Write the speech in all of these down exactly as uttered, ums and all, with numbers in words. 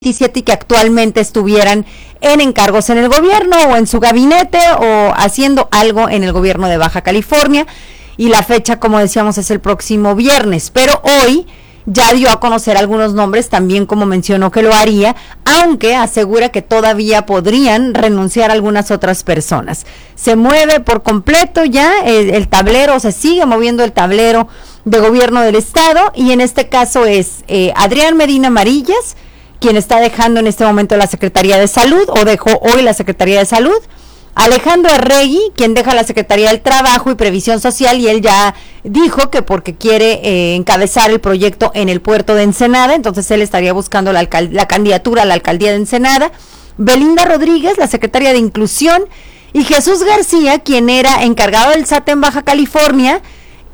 veintisiete y que actualmente estuvieran en encargos en el gobierno o en su gabinete o haciendo algo en el gobierno de Baja California, y la fecha, como decíamos, es el próximo viernes, pero hoy ya dio a conocer algunos nombres, también como mencionó que lo haría, aunque asegura que todavía podrían renunciar algunas otras personas. Se mueve por completo ya el, el tablero, se sigue moviendo el tablero de gobierno del estado, y en este caso es eh, Adrián Medina Amarillas, quien está dejando en este momento la Secretaría de Salud, o dejó hoy la Secretaría de Salud. Alejandro Arregui, quien deja la Secretaría del Trabajo y Previsión Social, y él ya dijo que porque quiere eh, encabezar el proyecto en el puerto de Ensenada, entonces él estaría buscando la, la candidatura a la alcaldía de Ensenada. Belinda Rodríguez, la Secretaria de Inclusión, y Jesús García, quien era encargado del S A T en Baja California,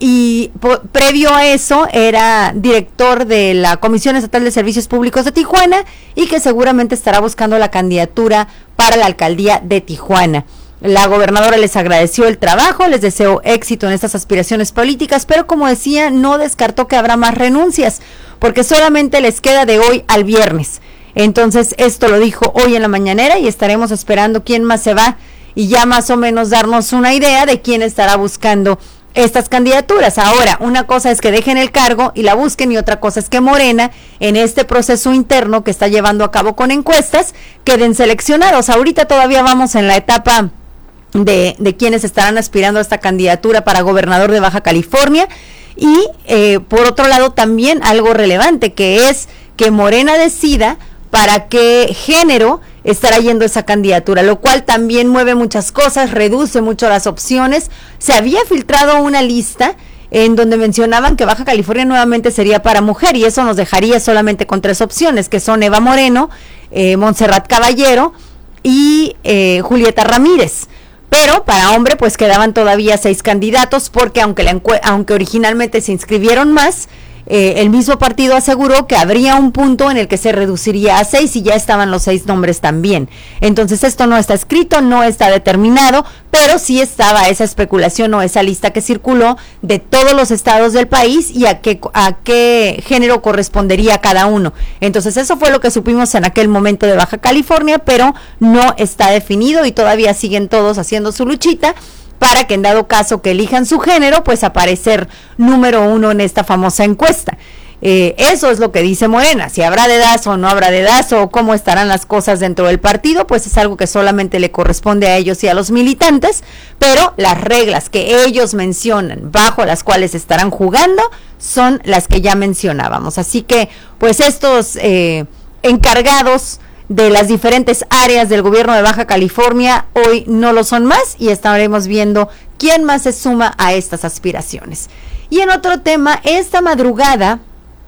y po- previo a eso era director de la Comisión Estatal de Servicios Públicos de Tijuana, y que seguramente estará buscando la candidatura para la alcaldía de Tijuana. La gobernadora les agradeció el trabajo, les deseó éxito en estas aspiraciones políticas, pero como decía, no descartó que habrá más renuncias, porque solamente les queda de hoy al viernes. Entonces esto lo dijo hoy en la mañanera, y estaremos esperando quién más se va, y ya más o menos darnos una idea de quién estará buscando estas candidaturas. Ahora, una cosa es que dejen el cargo y la busquen, y otra cosa es que Morena, en este proceso interno que está llevando a cabo con encuestas, queden seleccionados. Ahorita todavía vamos en la etapa de, de quienes estarán aspirando a esta candidatura para gobernador de Baja California, y eh, por otro lado también algo relevante, que es que Morena decida para qué género estará yendo esa candidatura, lo cual también mueve muchas cosas, reduce mucho las opciones. Se había filtrado una lista en donde mencionaban que Baja California nuevamente sería para mujer, y eso nos dejaría solamente con tres opciones, que son Eva Moreno, eh, Montserrat Caballero y eh, Julieta Ramírez. Pero para hombre pues quedaban todavía seis candidatos, porque aunque, la encue- aunque originalmente se inscribieron más, Eh, el mismo partido aseguró que habría un punto en el que se reduciría a seis, y ya estaban los seis nombres también. Entonces esto no está escrito, no está determinado, pero sí estaba esa especulación o esa lista que circuló de todos los estados del país y a qué, a qué género correspondería cada uno. Entonces eso fue lo que supimos en aquel momento de Baja California, pero no está definido, y todavía siguen todos haciendo su luchita para que en dado caso que elijan su género, pues aparecer número uno en esta famosa encuesta. Eh, eso es lo que dice Morena. Si habrá dedazo o no habrá dedazo, o cómo estarán las cosas dentro del partido, pues es algo que solamente le corresponde a ellos y a los militantes, pero las reglas que ellos mencionan, bajo las cuales estarán jugando, son las que ya mencionábamos. Así que, pues estos eh, encargados de las diferentes áreas del gobierno de Baja California hoy no lo son más, y estaremos viendo quién más se suma a estas aspiraciones. Y en otro tema, esta madrugada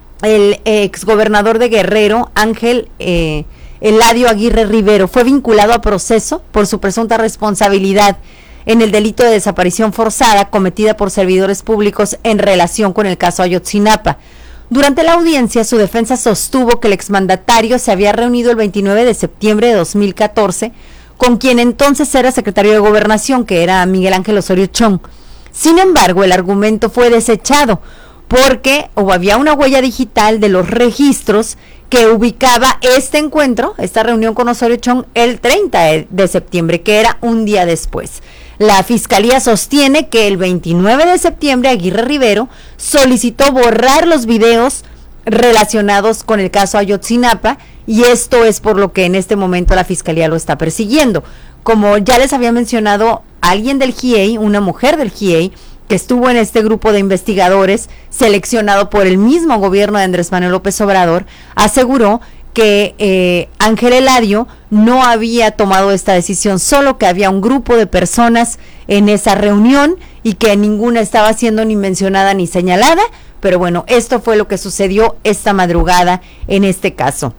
el exgobernador de Guerrero, Ángel eh, Eladio Aguirre Rivero, fue vinculado a proceso por su presunta responsabilidad en el delito de desaparición forzada cometida por servidores públicos en relación con el caso Ayotzinapa. Durante la audiencia, su defensa sostuvo que el exmandatario se había reunido el veintinueve de septiembre de dos mil catorce con quien entonces era secretario de Gobernación, que era Miguel Ángel Osorio Chong. Sin embargo, el argumento fue desechado porque o había una huella digital de los registros que ubicaba este encuentro, esta reunión con Osorio Chong, el treinta de septiembre, que era un día después. La Fiscalía sostiene que el veintinueve de septiembre Aguirre Rivero solicitó borrar los videos relacionados con el caso Ayotzinapa, y esto es por lo que en este momento la Fiscalía lo está persiguiendo. Como ya les había mencionado, alguien del G I E I, una mujer del G I E I, que estuvo en este grupo de investigadores seleccionado por el mismo gobierno de Andrés Manuel López Obrador, aseguró que eh, Ángel Eladio no había tomado esta decisión, solo que había un grupo de personas en esa reunión y que ninguna estaba siendo ni mencionada ni señalada, pero bueno, esto fue lo que sucedió esta madrugada en este caso.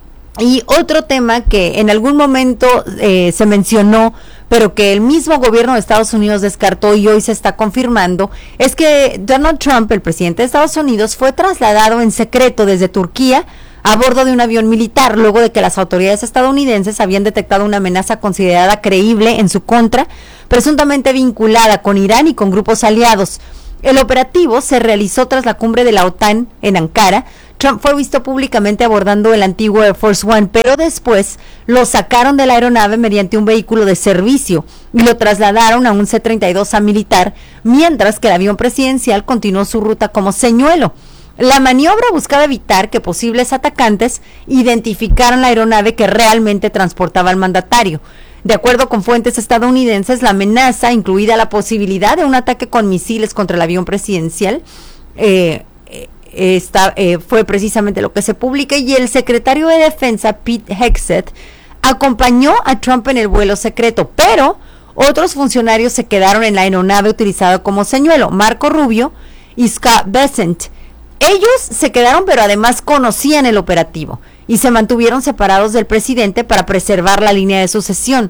Y otro tema que en algún momento eh, se mencionó, pero que el mismo gobierno de Estados Unidos descartó y hoy se está confirmando, es que Donald Trump, el presidente de Estados Unidos, fue trasladado en secreto desde Turquía a bordo de un avión militar, luego de que las autoridades estadounidenses habían detectado una amenaza considerada creíble en su contra, presuntamente vinculada con Irán y con grupos aliados. El operativo se realizó tras la cumbre de la OTAN en Ankara, Trump fue visto públicamente abordando el antiguo Air Force One, pero después lo sacaron de la aeronave mediante un vehículo de servicio y lo trasladaron a un C treinta y dos A militar, mientras que el avión presidencial continuó su ruta como señuelo. La maniobra buscaba evitar que posibles atacantes identificaran la aeronave que realmente transportaba al mandatario. De acuerdo con fuentes estadounidenses, la amenaza, incluida la posibilidad de un ataque con misiles contra el avión presidencial, eh, esta, eh, fue precisamente lo que se publica, y el secretario de Defensa, Pete Hegseth, acompañó a Trump en el vuelo secreto, pero otros funcionarios se quedaron en la aeronave utilizada como señuelo, Marco Rubio y Scott Bessent. Ellos se quedaron, pero además conocían el operativo y se mantuvieron separados del presidente para preservar la línea de sucesión.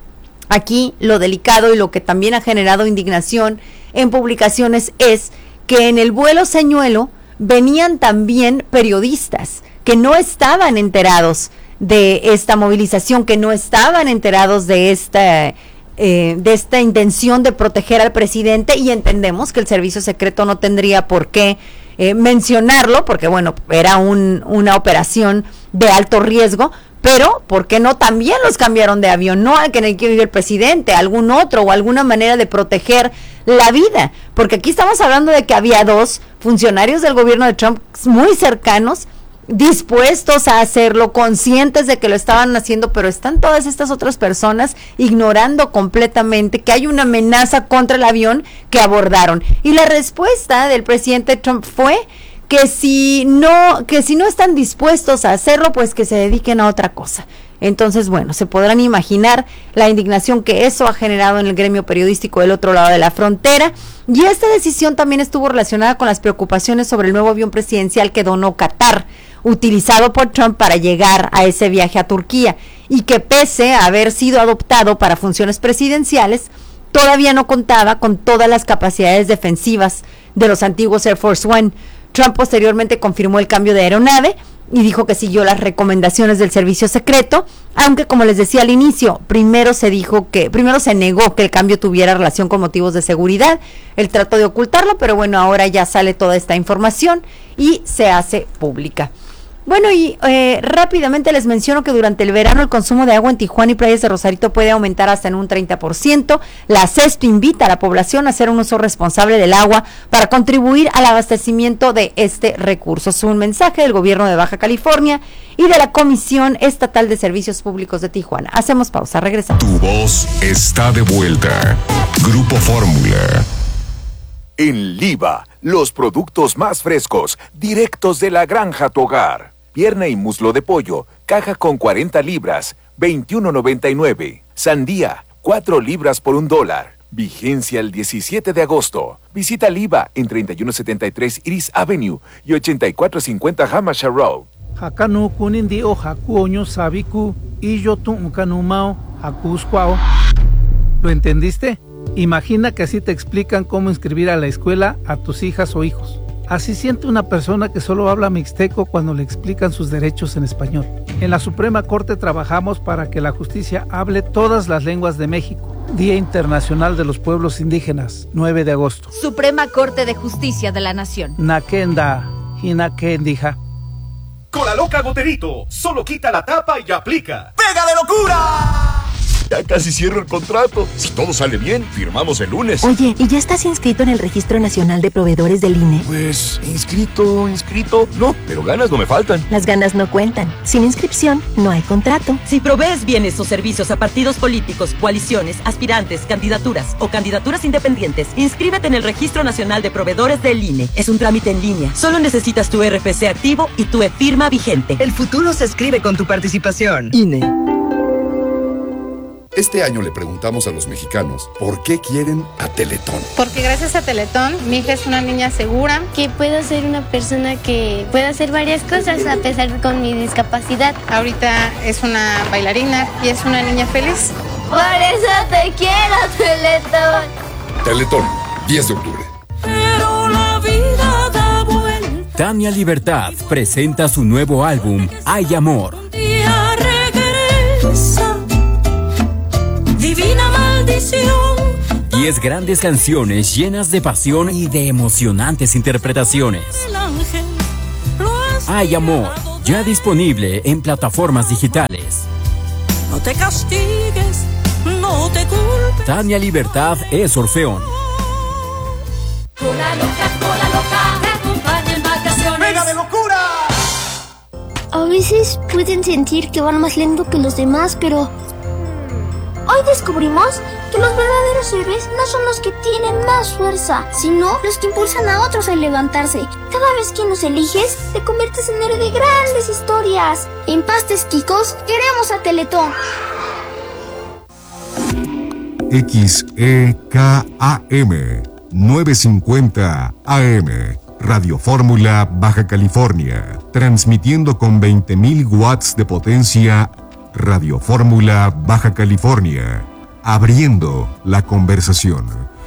Aquí lo delicado y lo que también ha generado indignación en publicaciones es que en el vuelo señuelo venían también periodistas que no estaban enterados de esta movilización, que no estaban enterados de esta... Eh, de esta intención de proteger al presidente, y entendemos que el servicio secreto no tendría por qué eh, mencionarlo, porque bueno, era un, una operación de alto riesgo, pero ¿por qué no también los cambiaron de avión? No al que en el que vive el presidente, algún otro o alguna manera de proteger la vida, porque aquí estamos hablando de que había dos funcionarios del gobierno de Trump muy cercanos, dispuestos a hacerlo, conscientes de que lo estaban haciendo, pero están todas estas otras personas ignorando completamente que hay una amenaza contra el avión que abordaron. Y la respuesta del presidente Trump fue que si no, que si no están dispuestos a hacerlo, pues que se dediquen a otra cosa. Entonces, bueno, se podrán imaginar la indignación que eso ha generado en el gremio periodístico del otro lado de la frontera. Y esta decisión también estuvo relacionada con las preocupaciones sobre el nuevo avión presidencial que donó Qatar, utilizado por Trump para llegar a ese viaje a Turquía, y que pese a haber sido adoptado para funciones presidenciales, todavía no contaba con todas las capacidades defensivas de los antiguos Air Force One. Trump posteriormente confirmó el cambio de aeronave y dijo que siguió las recomendaciones del servicio secreto, aunque como les decía al inicio, primero se dijo que, primero se negó que el cambio tuviera relación con motivos de seguridad. Él trató de ocultarlo, pero bueno, ahora ya sale toda esta información y se hace pública. Bueno, y eh, rápidamente les menciono que durante el verano el consumo de agua en Tijuana y playas de Rosarito puede aumentar hasta en un treinta por ciento. La CESPI invita a la población a hacer un uso responsable del agua para contribuir al abastecimiento de este recurso. Es un mensaje del gobierno de Baja California y de la Comisión Estatal de Servicios Públicos de Tijuana. Hacemos pausa, regresamos. Tu voz está de vuelta. Grupo Fórmula. En Liva, los productos más frescos, directos de la granja a tu hogar. Pierna y muslo de pollo, caja con cuarenta libras, veintiuno noventa y nueve. Sandía, cuatro libras por un dólar. Vigencia el diecisiete de agosto. Visita Liva en treinta y uno setenta y tres Iris Avenue y ochenta y cuatro cincuenta Hamasha Road. Hakanu kunindi o hakuoño sabiku y yo tu ukanumao hakuskwao. ¿Lo entendiste? Imagina que así te explican cómo inscribir a la escuela a tus hijas o hijos. Así siente una persona que solo habla mixteco cuando le explican sus derechos en español. En la Suprema Corte trabajamos para que la justicia hable todas las lenguas de México. Día Internacional de los Pueblos Indígenas, nueve de agosto. Suprema Corte de Justicia de la Nación. Nakenda, hinakendija. Con la loca Goterito, solo quita la tapa y aplica. ¡Pega de locura! Ya casi cierro el contrato. Si todo sale bien, firmamos el lunes. Oye, ¿y ya estás inscrito en el Registro Nacional de Proveedores del I N E? Pues, inscrito, inscrito. No, pero ganas no me faltan. Las ganas no cuentan. Sin inscripción, no hay contrato. Si provees bienes o servicios a partidos políticos, coaliciones, aspirantes, candidaturas o candidaturas independientes, inscríbete en el Registro Nacional de Proveedores del I N E. Es un trámite en línea. Solo necesitas tu R F C activo y tu e-firma vigente. El futuro se escribe con tu participación. I N E. Este año le preguntamos a los mexicanos por qué quieren a Teletón. Porque gracias a Teletón, mi hija es una niña segura. Que puedo ser una persona que pueda hacer varias cosas a pesar de con mi discapacidad. Ahorita es una bailarina y es una niña feliz. Por eso te quiero, Teletón. Teletón, diez de octubre. Pero la vida da vuelta. Tania Libertad presenta su nuevo álbum, Hay Amor. Día regresa. Divina maldición. Diez grandes canciones llenas de pasión y de emocionantes interpretaciones. hay amor. Ya disponible en plataformas digitales. No te castigues, no te culpes. Tania Libertad es Orfeón. Cola loca, cola loca, te acompaña en vacaciones. ¡Venga de locura! A veces pueden sentir que van más lento que los demás, pero hoy descubrimos que los verdaderos héroes no son los que tienen más fuerza, sino los que impulsan a otros a levantarse. Cada vez que nos eliges, te conviertes en héroe de grandes historias. En Pastes Quicos, queremos a Teletón. X E K A M novecientos cincuenta A M Radio Fórmula Baja California, transmitiendo con veinte mil watts de potencia. Radio Fórmula Baja California, abriendo la conversación.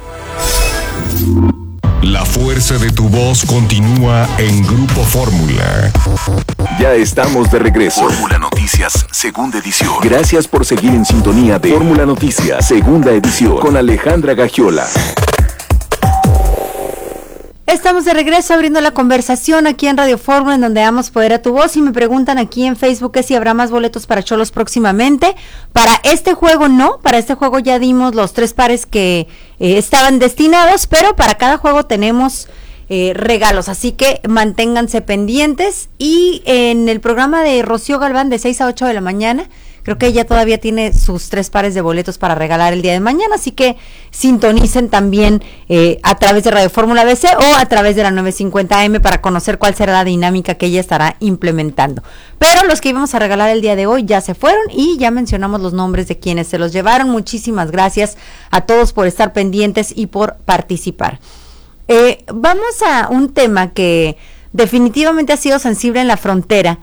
La fuerza de tu voz continúa en Grupo Fórmula. Ya estamos de regreso. Fórmula Noticias, segunda edición. Gracias por seguir en sintonía de Fórmula Noticias, segunda edición, con Alejandra Gagiola. Estamos de regreso abriendo la conversación aquí en Radio Fórmula, en donde damos poder a tu voz, y me preguntan aquí en Facebook que si habrá más boletos para Cholos próximamente. Para este juego no, para este juego ya dimos los tres pares que eh, estaban destinados, pero para cada juego tenemos eh, regalos, así que manténganse pendientes. Y en el programa de Rocío Galván de seis a ocho de la mañana, creo que ella todavía tiene sus tres pares de boletos para regalar el día de mañana, así que sintonicen también eh, a través de Radio Fórmula B C o a través de la novecientos cincuenta A M para conocer cuál será la dinámica que ella estará implementando. Pero los que íbamos a regalar el día de hoy ya se fueron y ya mencionamos los nombres de quienes se los llevaron. Muchísimas gracias a todos por estar pendientes y por participar. Eh, vamos a un tema que definitivamente ha sido sensible en la frontera,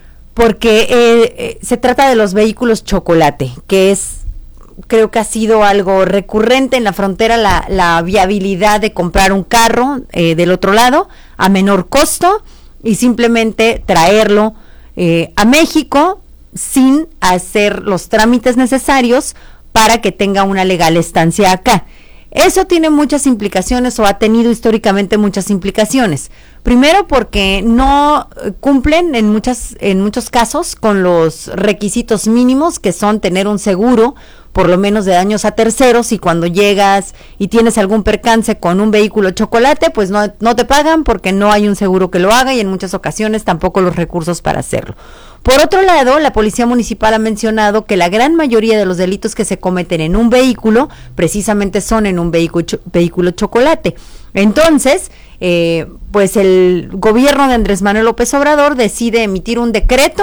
porque eh, eh, se trata de los vehículos chocolate, que es, creo que ha sido algo recurrente en la frontera, la, la viabilidad de comprar un carro eh, del otro lado a menor costo y simplemente traerlo eh, a México sin hacer los trámites necesarios para que tenga una legal estancia acá. Eso tiene muchas implicaciones, o ha tenido históricamente muchas implicaciones. Primero, porque no cumplen en muchas en muchos casos con los requisitos mínimos, que son tener un seguro por lo menos de daños a terceros, y cuando llegas y tienes algún percance con un vehículo chocolate, pues no, no te pagan porque no hay un seguro que lo haga, y en muchas ocasiones tampoco los recursos para hacerlo. Por otro lado, la Policía Municipal ha mencionado que la gran mayoría de los delitos que se cometen en un vehículo precisamente son en un vehículo, cho- vehículo chocolate. Entonces, eh, pues el gobierno de Andrés Manuel López Obrador decide emitir un decreto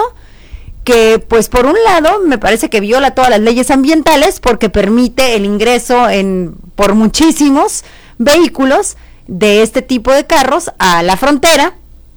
que, pues por un lado, me parece que viola todas las leyes ambientales, porque permite el ingreso en por muchísimos vehículos de este tipo de carros a la frontera,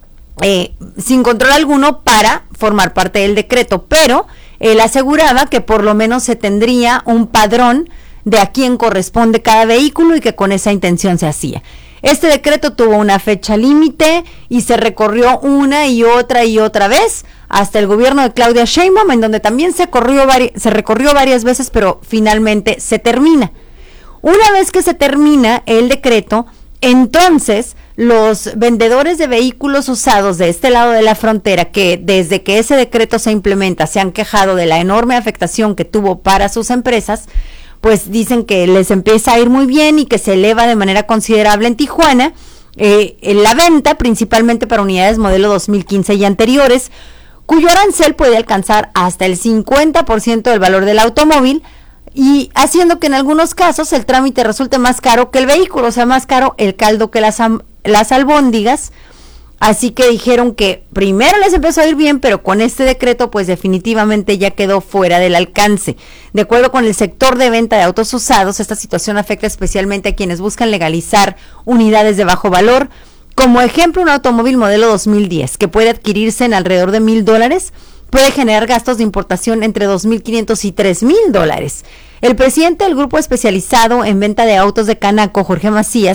Eh, sin control alguno, para formar parte del decreto, pero él aseguraba que por lo menos se tendría un padrón de a quién corresponde cada vehículo y que con esa intención se hacía. Este decreto tuvo una fecha límite y se recorrió una y otra y otra vez hasta el gobierno de Claudia Sheinbaum, en donde también se, corrió vari- se recorrió varias veces, pero finalmente se termina. Una vez que se termina el decreto, entonces los vendedores de vehículos usados de este lado de la frontera, que desde que ese decreto se implementa se han quejado de la enorme afectación que tuvo para sus empresas, pues dicen que les empieza a ir muy bien y que se eleva de manera considerable en Tijuana eh, en la venta, principalmente para unidades modelo dos mil quince y anteriores, cuyo arancel puede alcanzar hasta el cincuenta por ciento del valor del automóvil, y haciendo que en algunos casos el trámite resulte más caro que el vehículo, o sea, más caro el caldo que las, las albóndigas. Así que dijeron que primero les empezó a ir bien, pero con este decreto pues definitivamente ya quedó fuera del alcance. De acuerdo con el sector de venta de autos usados, esta situación afecta especialmente a quienes buscan legalizar unidades de bajo valor. Como ejemplo, un automóvil modelo dos mil diez que puede adquirirse en alrededor de mil dólares puede generar gastos de importación entre dos mil quinientos y tres mil dólares. El presidente del grupo especializado en venta de autos de Canaco, Jorge Macías,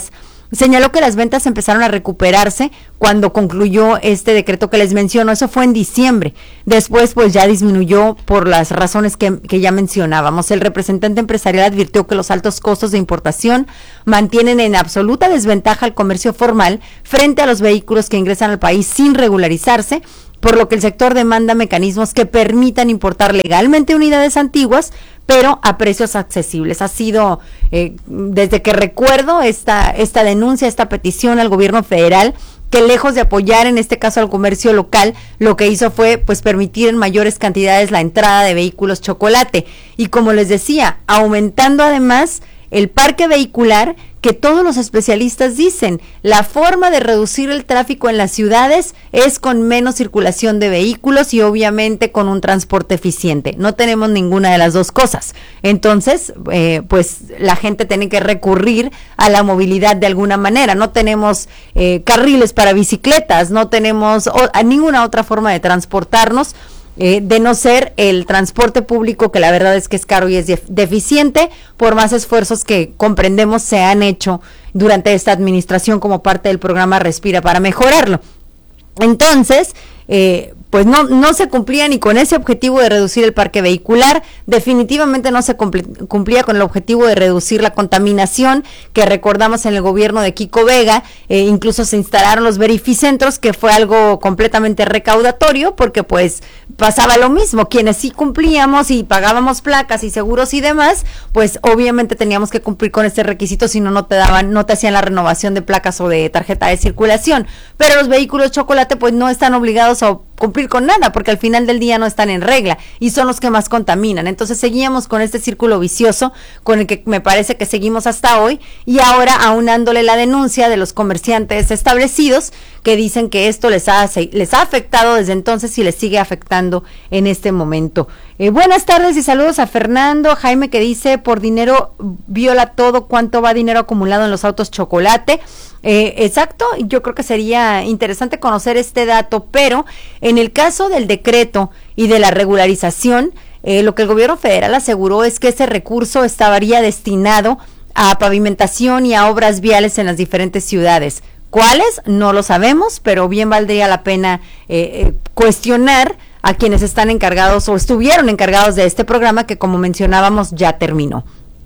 Señaló que las ventas empezaron a recuperarse cuando concluyó este decreto que les menciono. Eso fue en diciembre. Después, pues ya disminuyó por las razones que, que ya mencionábamos. El representante empresarial advirtió que los altos costos de importación mantienen en absoluta desventaja al comercio formal frente a los vehículos que ingresan al país sin regularizarse, por lo que el sector demanda mecanismos que permitan importar legalmente unidades antiguas, pero a precios accesibles. Ha sido, eh, desde que recuerdo, esta, esta denuncia, esta petición al gobierno federal, que lejos de apoyar en este caso al comercio local, lo que hizo fue pues permitir en mayores cantidades la entrada de vehículos chocolate. Y como les decía, aumentando además el parque vehicular, que todos los especialistas dicen, la forma de reducir el tráfico en las ciudades es con menos circulación de vehículos y obviamente con un transporte eficiente. No tenemos ninguna de las dos cosas. Entonces, eh, pues la gente tiene que recurrir a la movilidad de alguna manera. No tenemos eh, carriles para bicicletas, no tenemos o, a ninguna otra forma de transportarnos, Eh, de no ser el transporte público, que la verdad es que es caro y es def- deficiente, por más esfuerzos que comprendemos se han hecho durante esta administración como parte del programa Respira para mejorarlo. Entonces, eh, pues no, no se cumplía ni con ese objetivo de reducir el parque vehicular, definitivamente no se cumpli- cumplía con el objetivo de reducir la contaminación, que recordamos en el gobierno de Kiko Vega, eh, incluso se instalaron los verificentros, que fue algo completamente recaudatorio, porque pues pasaba lo mismo, quienes sí cumplíamos y pagábamos placas y seguros y demás, pues obviamente teníamos que cumplir con este requisito, si no, no te daban, no te hacían la renovación de placas o de tarjeta de circulación, pero los vehículos chocolate pues no están obligados a cumplir con nada, porque al final del día no están en regla y son los que más contaminan. Entonces seguíamos con este círculo vicioso con el que me parece que seguimos hasta hoy, y ahora aunándole la denuncia de los comerciantes establecidos que dicen que esto les ha, les ha afectado desde entonces y les sigue afectando en este momento. Eh, buenas tardes y saludos a Fernando, Jaime, que dice, por dinero viola todo, ¿cuánto va dinero acumulado en los autos chocolate? Eh, exacto, yo creo que sería interesante conocer este dato, pero en el caso del decreto y de la regularización, eh, lo que el gobierno federal aseguró es que ese recurso estaría destinado a pavimentación y a obras viales en las diferentes ciudades. ¿Cuáles? No lo sabemos, pero bien valdría la pena eh, eh, cuestionar a quienes están encargados o estuvieron encargados de este programa, que como mencionábamos ya terminó.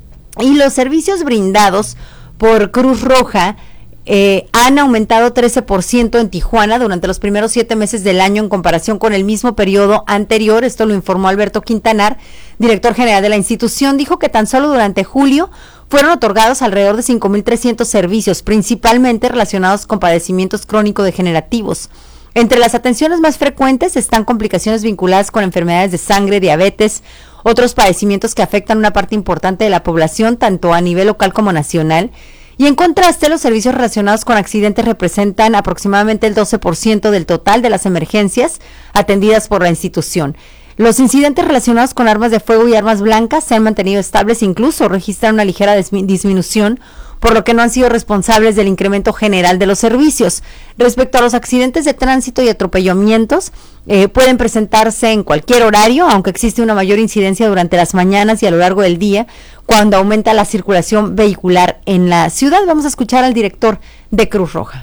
Y los servicios brindados por Cruz Roja Eh, han aumentado trece por ciento en Tijuana durante los primeros siete meses del año en comparación con el mismo periodo anterior. Esto lo informó Alberto Quintanar, director general de la institución. Dijo que tan solo durante julio fueron otorgados alrededor de cinco mil trescientos servicios, principalmente relacionados con padecimientos crónico-degenerativos. Entre las atenciones más frecuentes están complicaciones vinculadas con enfermedades de sangre, diabetes, otros padecimientos que afectan una parte importante de la población, tanto a nivel local como nacional. Y en contraste, los servicios relacionados con accidentes representan aproximadamente el doce por ciento del total de las emergencias atendidas por la institución. Los incidentes relacionados con armas de fuego y armas blancas se han mantenido estables, incluso registran una ligera disminución, por lo que no han sido responsables del incremento general de los servicios. Respecto a los accidentes de tránsito y atropellamientos, eh, pueden presentarse en cualquier horario, aunque existe una mayor incidencia durante las mañanas y a lo largo del día, cuando aumenta la circulación vehicular en la ciudad. Vamos a escuchar al director de Cruz Roja.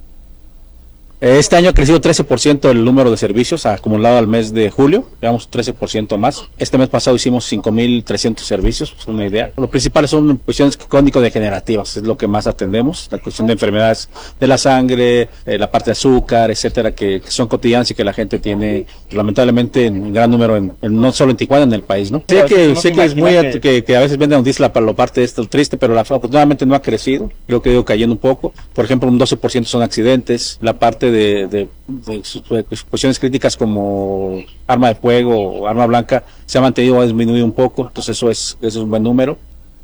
Este año ha crecido trece por ciento el número de servicios acumulado al mes de julio, digamos trece por ciento más. Este mes pasado hicimos cinco mil trescientos servicios, es una idea. Lo principal son cuestiones crónico-degenerativas, es lo que más atendemos, la cuestión de enfermedades de la sangre, eh, la parte de azúcar, etcétera, que, que son cotidianas y que la gente tiene lamentablemente en gran número, en, en, no solo en Tijuana, en el país, ¿no? Sé que, sé que es muy, que, que, que a veces venden dice la, la parte de esto triste, pero la, afortunadamente no ha crecido, creo que ha ido cayendo un poco. Por ejemplo, un doce por ciento son accidentes, la parte De, de, de, de cuestiones críticas como arma de fuego o arma blanca se ha mantenido o ha disminuido un poco, entonces eso es, eso es un buen número.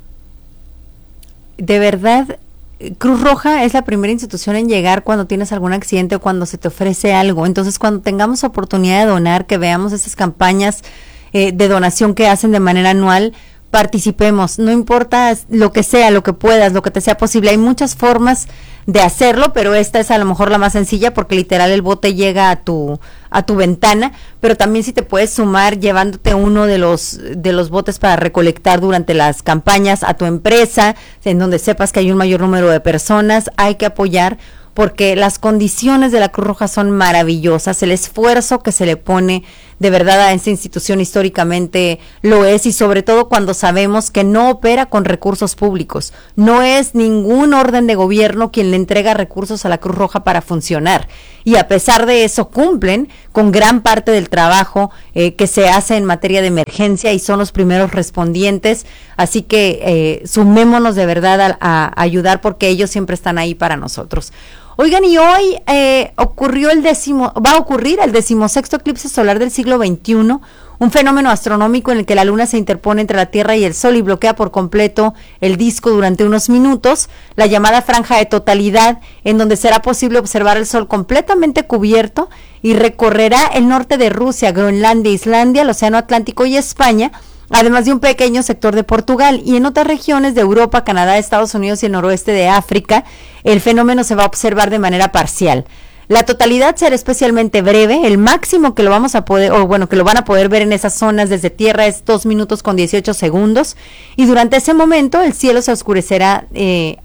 De verdad, Cruz Roja es la primera institución en llegar cuando tienes algún accidente o cuando se te ofrece algo. Entonces, cuando tengamos oportunidad de donar, que veamos esas campañas eh, de donación que hacen de manera anual, participemos, no importa lo que sea, lo que puedas, lo que te sea posible. Hay muchas formas de hacerlo, pero esta es a lo mejor la más sencilla, porque literal el bote llega a tu a tu ventana, pero también si te puedes sumar llevándote uno de los de los botes para recolectar durante las campañas a tu empresa, en donde sepas que hay un mayor número de personas, hay que apoyar, porque las condiciones de la Cruz Roja son maravillosas, el esfuerzo que se le pone de verdad a esta institución históricamente lo es, y sobre todo cuando sabemos que no opera con recursos públicos, no es ningún orden de gobierno quien le entrega recursos a la Cruz Roja para funcionar, y a pesar de eso cumplen con gran parte del trabajo eh, que se hace en materia de emergencia y son los primeros respondientes, así que eh, sumémonos de verdad a, a ayudar, porque ellos siempre están ahí para nosotros. Oigan, y hoy eh, ocurrió el décimo, va a ocurrir el decimosexto eclipse solar del siglo veintiuno, un fenómeno astronómico en el que la luna se interpone entre la Tierra y el Sol y bloquea por completo el disco durante unos minutos, la llamada franja de totalidad, en donde será posible observar el Sol completamente cubierto y recorrerá el norte de Rusia, Groenlandia, Islandia, el Océano Atlántico y España, además de un pequeño sector de Portugal, y en otras regiones de Europa, Canadá, Estados Unidos y el noroeste de África, el fenómeno se va a observar de manera parcial. La totalidad será especialmente breve, el máximo que lo vamos a poder, o bueno, que lo van a poder ver en esas zonas desde tierra es dos minutos con dieciocho segundos, y durante ese momento el cielo se oscurecerá eh,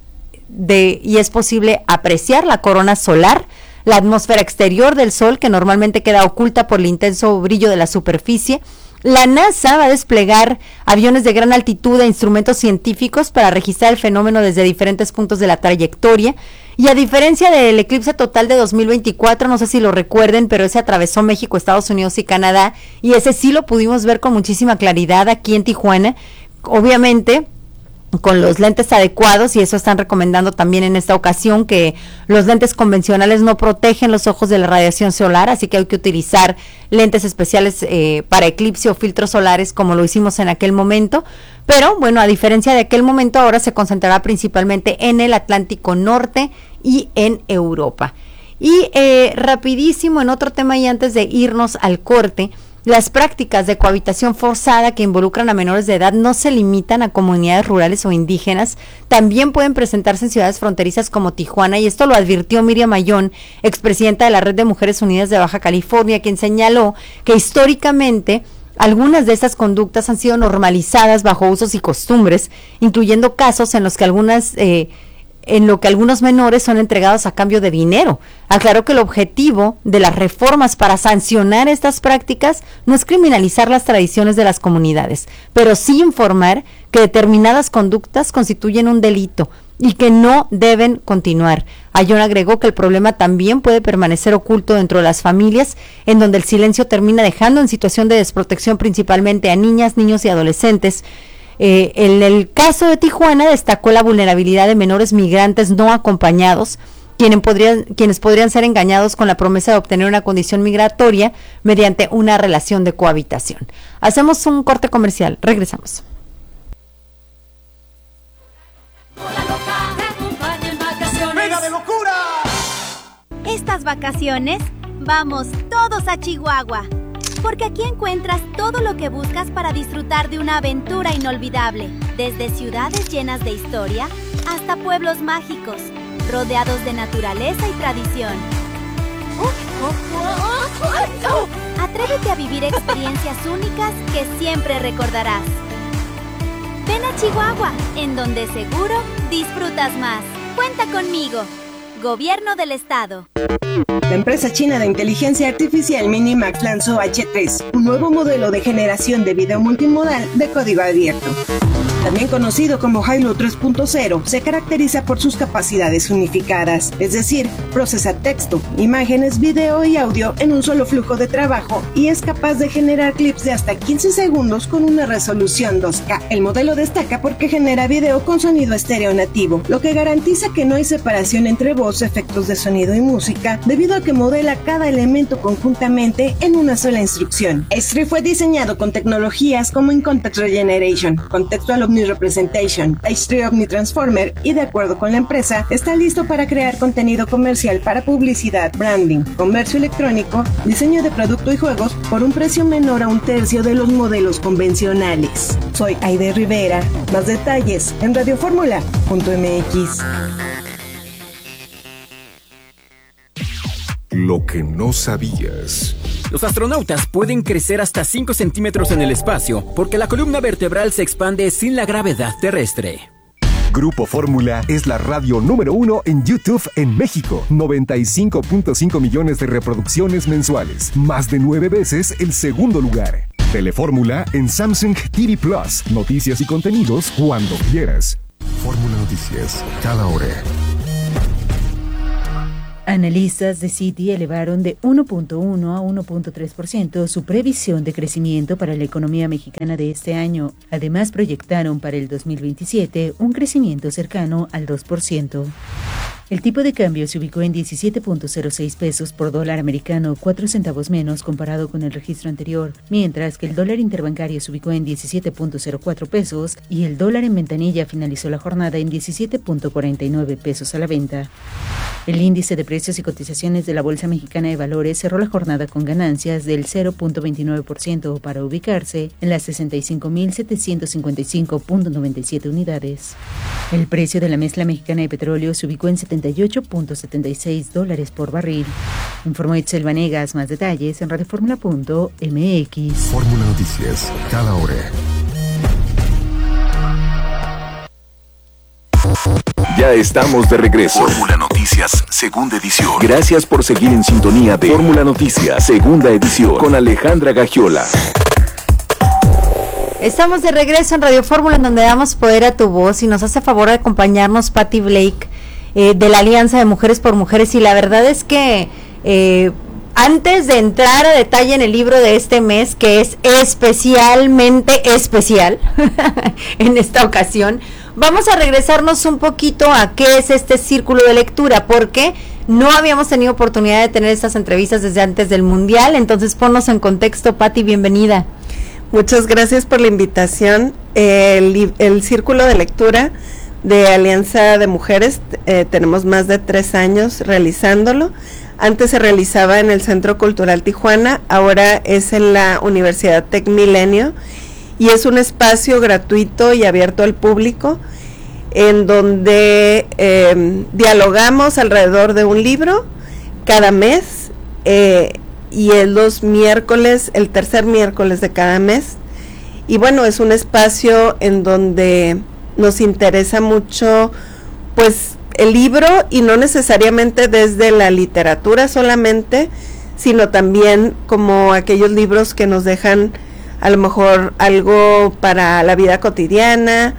de, y es posible apreciar la corona solar, la atmósfera exterior del Sol, que normalmente queda oculta por el intenso brillo de la superficie. La NASA va a desplegar aviones de gran altitud e instrumentos científicos para registrar el fenómeno desde diferentes puntos de la trayectoria, y a diferencia del eclipse total de dos mil veinticuatro, no sé si lo recuerden, pero ese atravesó México, Estados Unidos y Canadá, y ese sí lo pudimos ver con muchísima claridad aquí en Tijuana, obviamente con los lentes adecuados, y eso están recomendando también en esta ocasión, que los lentes convencionales no protegen los ojos de la radiación solar, así que hay que utilizar lentes especiales eh, para eclipse o filtros solares, como lo hicimos en aquel momento. Pero bueno, a diferencia de aquel momento, ahora se concentrará principalmente en el Atlántico Norte y en Europa. Y eh, rapidísimo, en otro tema y antes de irnos al corte, las prácticas de cohabitación forzada que involucran a menores de edad no se limitan a comunidades rurales o indígenas, también pueden presentarse en ciudades fronterizas como Tijuana, y esto lo advirtió Miriam Mayón, expresidenta de la Red de Mujeres Unidas de Baja California, quien señaló que históricamente algunas de estas conductas han sido normalizadas bajo usos y costumbres, incluyendo casos en los que algunas eh, en lo que algunos menores son entregados a cambio de dinero. Aclaró que el objetivo de las reformas para sancionar estas prácticas no es criminalizar las tradiciones de las comunidades, pero sí informar que determinadas conductas constituyen un delito y que no deben continuar. Ayón agregó que el problema también puede permanecer oculto dentro de las familias, en donde el silencio termina dejando en situación de desprotección principalmente a niñas, niños y adolescentes. Eh, en el caso de Tijuana destacó la vulnerabilidad de menores migrantes no acompañados, quienes podrían, quienes podrían ser engañados con la promesa de obtener una condición migratoria mediante una relación de cohabitación. Hacemos un corte comercial, regresamos. ¡Mega de locura! Estas vacaciones vamos todos a Chihuahua, porque aquí encuentras todo lo que buscas para disfrutar de una aventura inolvidable, desde ciudades llenas de historia hasta pueblos mágicos, rodeados de naturaleza y tradición. Atrévete a vivir experiencias únicas que siempre recordarás. Ven a Chihuahua, en donde seguro disfrutas más. Cuenta conmigo. Gobierno del Estado. La empresa china de inteligencia artificial Minimax lanzó H tres, un nuevo modelo de generación de video multimodal de código abierto. También conocido como Hailu tres punto cero, se caracteriza por sus capacidades unificadas, es decir, procesa texto, imágenes, video y audio en un solo flujo de trabajo y es capaz de generar clips de hasta quince segundos con una resolución dos K. El modelo destaca porque genera video con sonido estéreo nativo, lo que garantiza que no hay separación entre voz, efectos de sonido y música, debido a que modela cada elemento conjuntamente en una sola instrucción. H tres fue diseñado con tecnologías como In-Context Regeneration, Contextual Omni-Representation, H tres Omni-Transformer y, de acuerdo con la empresa, está listo para crear contenido comercial para publicidad, branding, comercio electrónico, diseño de producto y juegos por un precio menor a un tercio de los modelos convencionales. Soy Aide Rivera. Más detalles en radio fórmula punto m x. Lo que no sabías. Los astronautas pueden crecer hasta cinco centímetros en el espacio porque la columna vertebral se expande sin la gravedad terrestre. Grupo Fórmula es la radio número uno en YouTube en México. noventa y cinco punto cinco millones de reproducciones mensuales. Más de nueve veces el segundo lugar. Telefórmula en Samsung T V Plus. Noticias y contenidos cuando quieras. Fórmula Noticias, cada hora. Analistas de Citi elevaron de uno punto uno a uno punto tres por ciento su previsión de crecimiento para la economía mexicana de este año. Además, proyectaron para el dos mil veintisiete un crecimiento cercano al dos por ciento. El tipo de cambio se ubicó en diecisiete punto cero seis pesos por dólar americano, cuatro centavos menos comparado con el registro anterior, mientras que el dólar interbancario se ubicó en diecisiete punto cero cuatro pesos y el dólar en ventanilla finalizó la jornada en diecisiete punto cuarenta y nueve pesos a la venta. El índice de precios y cotizaciones de la Bolsa Mexicana de Valores cerró la jornada con ganancias del cero punto veintinueve por ciento para ubicarse en las sesenta y cinco mil setecientos cincuenta y cinco punto noventa y siete unidades. El precio de la mezcla mexicana de petróleo se ubicó en setenta y ocho punto setenta y seis dólares por barril. Informó Itzel Vanegas. Más detalles en radioformula punto m x. Fórmula Noticias, cada hora. Ya estamos de regreso. Fórmula Noticias, segunda edición. Gracias por seguir en sintonía de Fórmula Noticias, segunda edición, con Alejandra Gagiola. Estamos de regreso en Radio Fórmula, en donde damos poder a tu voz, y nos hace favor de acompañarnos Patti Blake, eh, de la Alianza de Mujeres por Mujeres. Y la verdad es que eh, antes de entrar a detalle en el libro de este mes, que es especialmente especial en esta ocasión, vamos a regresarnos un poquito a qué es este círculo de lectura, porque no habíamos tenido oportunidad de tener estas entrevistas desde antes del Mundial. Entonces ponnos en contexto, Patti, bienvenida. Muchas gracias por la invitación. El, el círculo de lectura de Alianza de Mujeres, eh, tenemos más de tres años realizándolo. Antes se realizaba en el Centro Cultural Tijuana, ahora es en la Universidad Tec Milenio, y es un espacio gratuito y abierto al público en donde eh, dialogamos alrededor de un libro cada mes, eh, y es los miércoles, el tercer miércoles de cada mes. Y bueno, es un espacio en donde nos interesa mucho pues el libro, y no necesariamente desde la literatura solamente, sino también como aquellos libros que nos dejan a lo mejor algo para la vida cotidiana.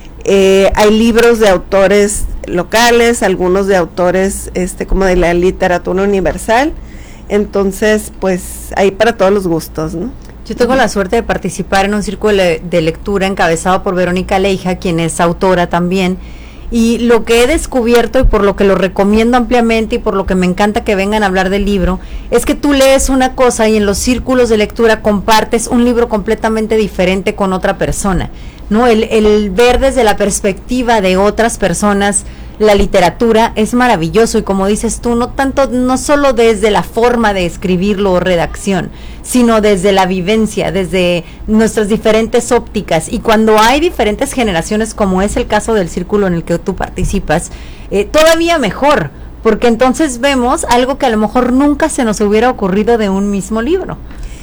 Eh, hay libros de autores locales, algunos de autores este como de la literatura universal. Entonces, pues, hay para todos los gustos, ¿no? Yo tengo la suerte de participar en un círculo de lectura encabezado por Verónica Leija, quien es autora también, y lo que he descubierto, y por lo que lo recomiendo ampliamente y por lo que me encanta que vengan a hablar del libro, es que tú lees una cosa y en los círculos de lectura compartes un libro completamente diferente con otra persona, ¿no? El, el ver desde la perspectiva de otras personas la literatura es maravilloso, y como dices tú, no tanto, no solo desde la forma de escribirlo o redacción, sino desde la vivencia, desde nuestras diferentes ópticas. Y cuando hay diferentes generaciones, como es el caso del círculo en el que tú participas, eh, todavía mejor, porque entonces vemos algo que a lo mejor nunca se nos hubiera ocurrido de un mismo libro.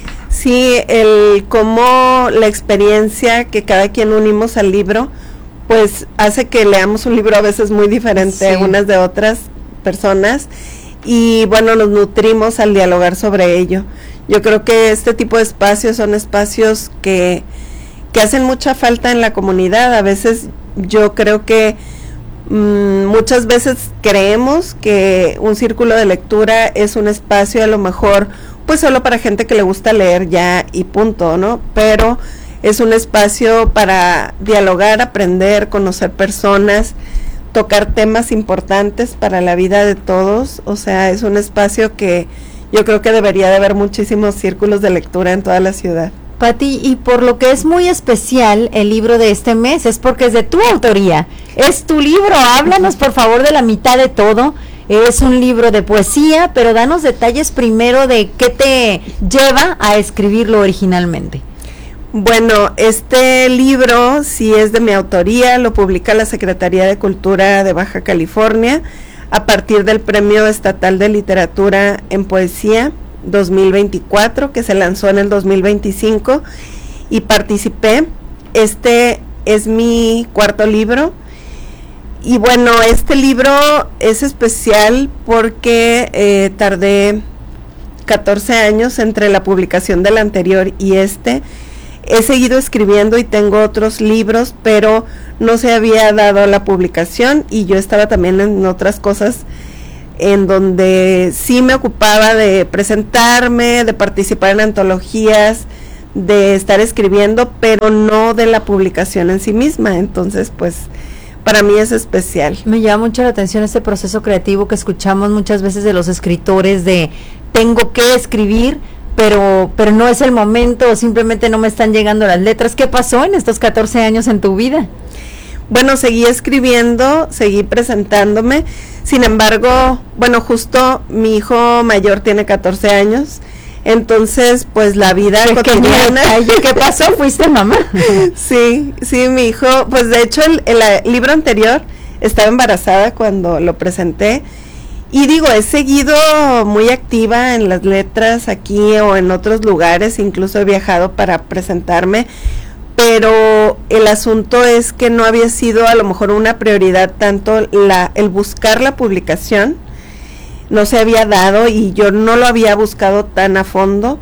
Sí, el cómo la experiencia que cada quien unimos al libro, pues hace que leamos un libro a veces muy diferente, sí, unas de otras personas, y bueno, nos nutrimos al dialogar sobre ello. Yo creo que este tipo de espacios son espacios que, que hacen mucha falta en la comunidad. A veces yo creo que mmm, muchas veces creemos que un círculo de lectura es un espacio a lo mejor pues solo para gente que le gusta leer ya y punto, ¿no? Pero es un espacio para dialogar, aprender, conocer personas, tocar temas importantes para la vida de todos. O sea, es un espacio que yo creo que debería de haber muchísimos círculos de lectura en toda la ciudad. Patti, y por lo que es muy especial el libro de este mes, es porque es de tu autoría, es tu libro. Háblanos por favor de la mitad de todo. Es un libro de poesía, pero danos detalles primero de qué te lleva a escribirlo originalmente. Bueno, este libro sí es de mi autoría, lo publica la Secretaría de Cultura de Baja California a partir del Premio Estatal de Literatura en Poesía dos mil veinticuatro, que se lanzó en el dos mil veinticinco, y participé. Este es mi cuarto libro. Y bueno, este libro es especial porque eh, tardé catorce años entre la publicación del anterior y este. He seguido escribiendo y tengo otros libros, pero no se había dado la publicación, y yo estaba también en otras cosas en donde sí me ocupaba de presentarme, de participar en antologías, de estar escribiendo, pero no de la publicación en sí misma. Entonces, pues, para mí es especial. Me llama mucho la atención este proceso creativo que escuchamos muchas veces de los escritores, de tengo que escribir, pero pero no es el momento, o simplemente no me están llegando las letras. ¿Qué pasó en estos catorce años en tu vida? Bueno, seguí escribiendo, seguí presentándome. Sin embargo, bueno, justo mi hijo mayor tiene catorce años, entonces pues la vida cotidiana. ¿Qué pasó? ¿Fuiste mamá? Sí, sí, mi hijo, pues de hecho el, el, el libro anterior estaba embarazada cuando lo presenté. Y digo, he seguido muy activa en las letras aquí o en otros lugares, incluso he viajado para presentarme, pero el asunto es que no había sido a lo mejor una prioridad tanto la el buscar la publicación, no se había dado y yo no lo había buscado tan a fondo,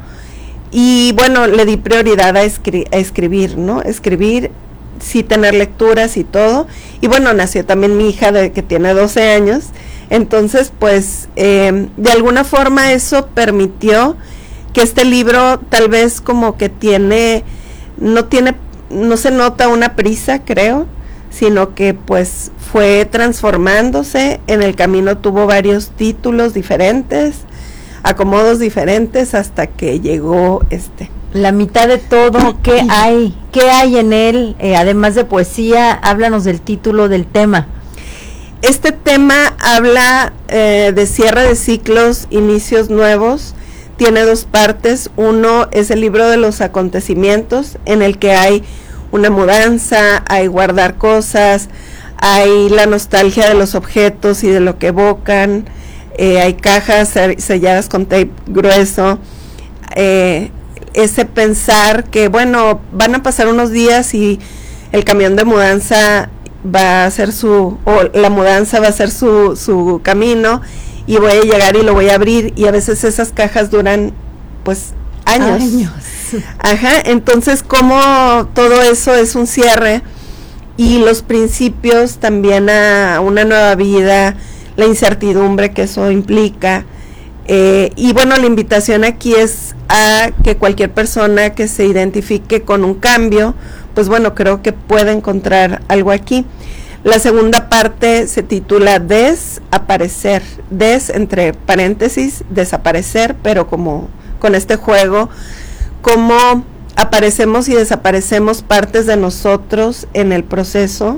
y bueno, le di prioridad a, escri a escribir, ¿no? Escribir, sí tener lecturas y todo, y bueno, nació también mi hija de que tiene doce años. Entonces, pues, eh, de alguna forma eso permitió que este libro tal vez como que tiene, no tiene, no se nota una prisa, creo, sino que pues fue transformándose, en el camino tuvo varios títulos diferentes, acomodos diferentes, hasta que llegó este. La mitad de todo, ¿qué hay? ¿Qué hay en él? Eh, además de poesía, háblanos del título, del tema. Este tema habla eh, de cierre de ciclos, inicios nuevos. Tiene dos partes. Uno es el libro de los acontecimientos, en el que hay una mudanza, hay guardar cosas, hay la nostalgia de los objetos y de lo que evocan, eh, hay cajas selladas con tape grueso, eh, ese pensar que bueno, van a pasar unos días y el camión de mudanza va a hacer su, o la mudanza va a ser su, su camino, y voy a llegar y lo voy a abrir, y a veces esas cajas duran pues años. Años. Ajá, entonces como todo eso es un cierre, y los principios también a una nueva vida, la incertidumbre que eso implica, eh, y bueno, la invitación aquí es a que cualquier persona que se identifique con un cambio, pues bueno, creo que puede encontrar algo aquí. La segunda parte se titula Desaparecer, des entre paréntesis, desaparecer, pero como con este juego, cómo aparecemos y desaparecemos partes de nosotros en el proceso.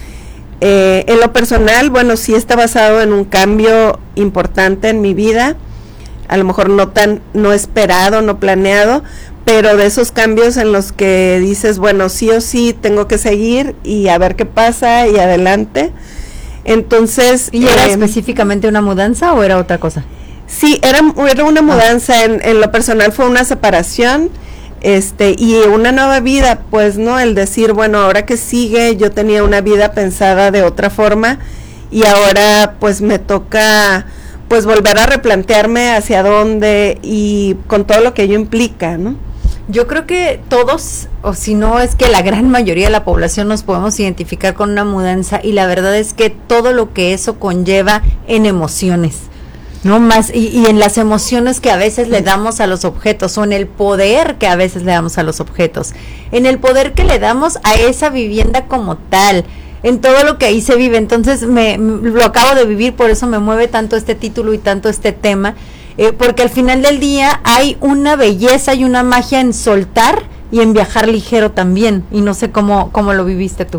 Eh, en lo personal, bueno, sí está basado en un cambio importante en mi vida, a lo mejor no tan, no esperado, no planeado, pero de esos cambios en los que dices, bueno, sí o sí tengo que seguir y a ver qué pasa y adelante. Entonces, ¿y era eh, específicamente una mudanza o era otra cosa? Sí, era, era una mudanza, ah. en, en lo personal fue una separación, este, y una nueva vida, pues, ¿no? El decir, bueno, ahora que sigue, yo tenía una vida pensada de otra forma, y ahora pues me toca pues volver a replantearme hacia dónde, y con todo lo que ello implica, ¿no? Yo creo que todos, o si no es que la gran mayoría de la población, nos podemos identificar con una mudanza, y la verdad es que todo lo que eso conlleva en emociones, no más, y, y en las emociones que a veces le damos a los objetos, o en el poder que a veces le damos a los objetos, en el poder que le damos a esa vivienda como tal, en todo lo que ahí se vive. Entonces me, me lo acabo de vivir, por eso me mueve tanto este título y tanto este tema. Eh, porque al final del día hay una belleza y una magia en soltar y en viajar ligero también, y no sé cómo, cómo lo viviste tú.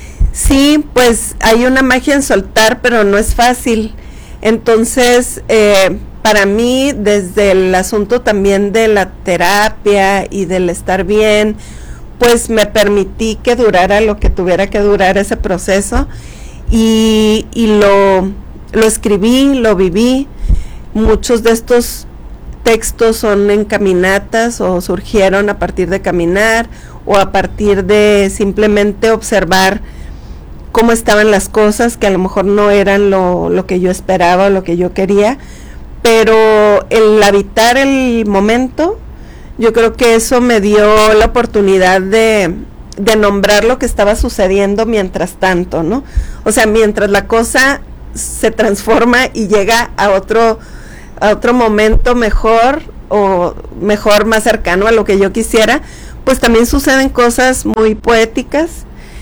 Sí, pues hay una magia en soltar, pero no es fácil. Entonces, eh, para mí, desde el asunto también de la terapia y del estar bien, pues me permití que durara lo que tuviera que durar ese proceso, y, y lo, lo escribí, lo viví. Muchos de estos textos son en caminatas o surgieron a partir de caminar o a partir de simplemente observar cómo estaban las cosas, que a lo mejor no eran lo, lo que yo esperaba o lo que yo quería, pero el habitar el momento, yo creo que eso me dio la oportunidad de, de nombrar lo que estaba sucediendo mientras tanto, ¿no? O sea, mientras la cosa se transforma y llega a otro, a otro momento mejor o mejor, más cercano a lo que yo quisiera, pues también suceden cosas muy poéticas.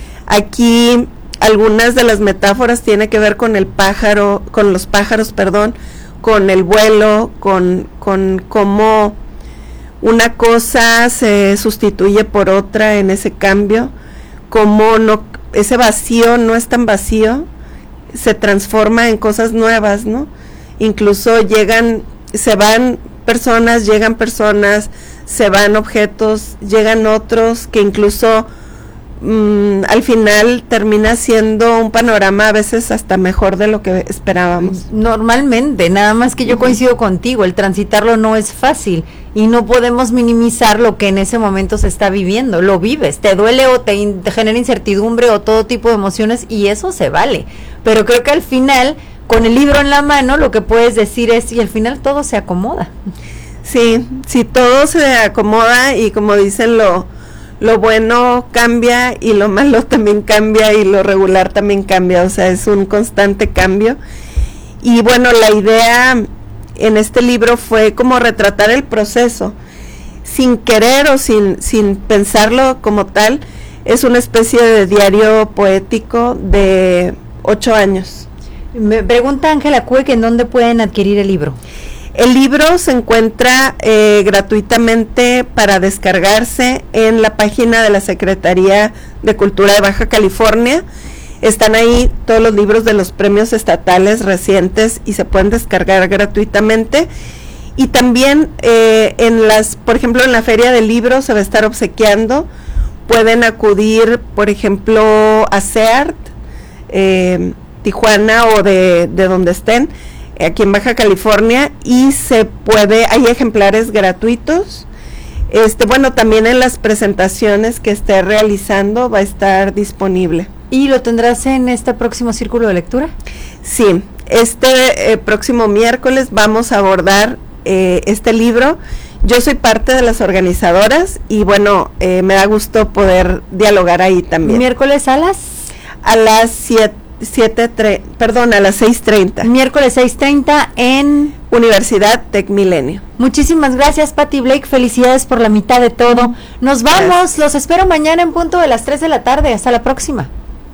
Aquí algunas de las metáforas tienen que ver con el pájaro, con los pájaros, perdón, con el vuelo, con, con cómo una cosa se sustituye por otra en ese cambio, cómo no, ese vacío no es tan vacío, se transforma en cosas nuevas, ¿no? Incluso llegan, se van personas, llegan personas, se van objetos, llegan otros, que incluso Mm, al final termina siendo un panorama a veces hasta mejor de lo que esperábamos. Normalmente, nada más que yo coincido contigo, el transitarlo no es fácil y no podemos minimizar lo que en ese momento se está viviendo, lo vives, te duele o te, in, te genera incertidumbre o todo tipo de emociones y eso se vale, pero creo que al final, con el libro en la mano, lo que puedes decir es, y al final todo se acomoda. Sí, sí, todo se acomoda y como dicen, lo lo bueno cambia y lo malo también cambia y lo regular también cambia, o sea, es un constante cambio. Y bueno, la idea en este libro fue como retratar el proceso, sin querer o sin, sin pensarlo como tal, es una especie de diario poético de ocho años. Me pregunta Ángela Cue que en dónde pueden adquirir el libro. El libro se encuentra eh, gratuitamente para descargarse en la página de la Secretaría de Cultura de Baja California. Están ahí todos los libros de los premios estatales recientes y se pueden descargar gratuitamente. Y también eh, en las, por ejemplo, en la Feria del Libro se va a estar obsequiando. Pueden acudir, por ejemplo, a CEART, eh, Tijuana o de, de donde estén, aquí en Baja California, y se puede, hay ejemplares gratuitos. Este, bueno, también en las presentaciones que esté realizando va a estar disponible. ¿Y lo tendrás en este próximo círculo de lectura? Sí, este eh, próximo miércoles vamos a abordar eh, este libro. Yo soy parte de las organizadoras y bueno, eh, me da gusto poder dialogar ahí también. ¿Miércoles a las? A las siete. Siete tre perdón, a las seis treinta. Miércoles seis treinta en Universidad Tec Milenio. Muchísimas gracias, Pati Blake, felicidades por la mitad de todo. Nos vamos, gracias. Los espero mañana en punto de las tres de la tarde. Hasta la próxima.